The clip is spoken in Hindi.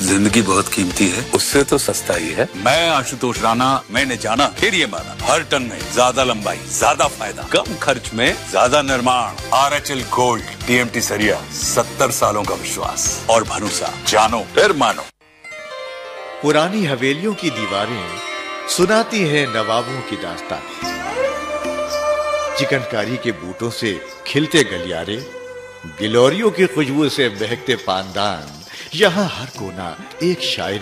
जिंदगी बहुत कीमती है, उससे तो सस्ता ही है। मैं आशुतोष राणा, मैंने जाना फिर ये माना, हर टन में ज्यादा लंबाई, ज्यादा फायदा, कम खर्च में ज्यादा निर्माण। RHL गोल्ड, TMT सरिया, 70 सालों का विश्वास और भरोसा। जानो फिर मानो। पुरानी हवेलियों की दीवारें सुनाती हैं नवाबों की दास्तान। चिकनकारी के बूटों से खिलते गलियारे, गिलोरियों की खुशबू से महकते पानदान, यहाँ हर कोना एक शायरी।